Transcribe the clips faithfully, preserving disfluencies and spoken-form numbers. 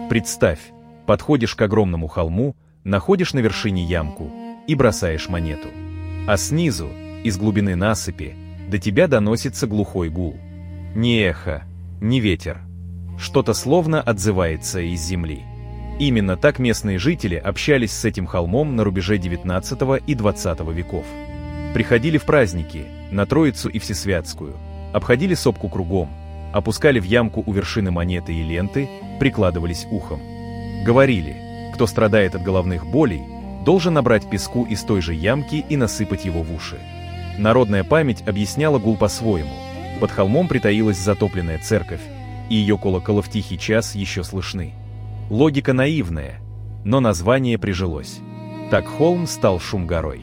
Представь, подходишь к огромному холму, находишь на вершине ямку и бросаешь монету. А снизу, из глубины насыпи, до тебя доносится глухой гул. Ни эхо, ни ветер. Что-то словно отзывается из земли. Именно так местные жители общались с этим холмом на рубеже девятнадцатого и двадцатого веков. Приходили в праздники, на Троицу и Всесвятскую, обходили сопку кругом, опускали в ямку у вершины монеты и ленты, прикладывались ухом. Говорили, кто страдает от головных болей, должен набрать песку из той же ямки и насыпать его в уши. Народная память объясняла гул по-своему. Под холмом притаилась затопленная церковь, и ее колокола в тихий час еще слышны. Логика наивная, но название прижилось. Так холм стал Шум-горой.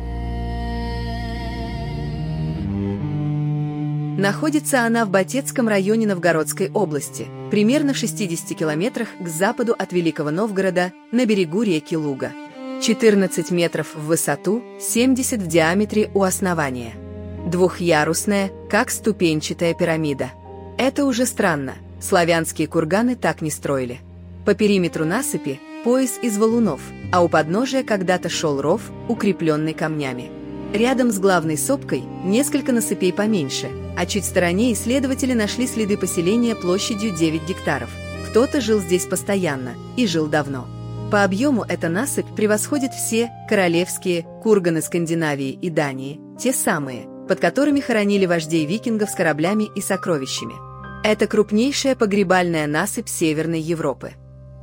Находится она в Батецком районе Новгородской области, примерно в шестидесяти километрах к западу от Великого Новгорода, на берегу реки Луга. четырнадцать метров в высоту, семьдесят в диаметре у основания. Двухъярусная, как ступенчатая пирамида. Это уже странно, славянские курганы так не строили. По периметру насыпи пояс из валунов, а у подножия когда-то шел ров, укрепленный камнями. Рядом с главной сопкой несколько насыпей поменьше, а чуть в стороне исследователи нашли следы поселения площадью девять гектаров. Кто-то жил здесь постоянно и жил давно. По объему эта насыпь превосходит все королевские курганы Скандинавии и Дании, те самые, под которыми хоронили вождей викингов с кораблями и сокровищами. Это крупнейшая погребальная насыпь Северной Европы.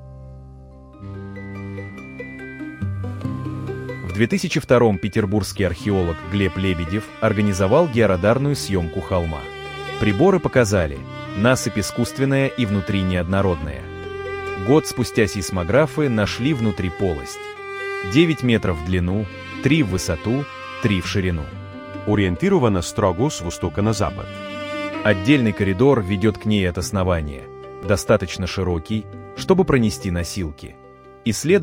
В две тысячи втором петербургский археолог Глеб Лебедев организовал георадарную съемку холма. Приборы показали, насыпь искусственная и внутри неоднородная. Год спустя сейсмографы нашли внутри полость. девять метров в длину, три в высоту, три в ширину. Ориентирована строго с востока на запад. Отдельный коридор ведет к ней от основания, достаточно широкий, чтобы пронести носилки. Исследователи